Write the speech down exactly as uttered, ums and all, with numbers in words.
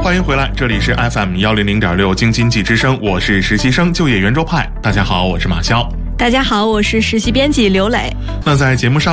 欢迎回来，这里是 F M 一零零点六京津冀之声，我是实习生就业圆桌派。大家好，我是马潇。 大家好，我是实习编辑刘磊。 那在节目上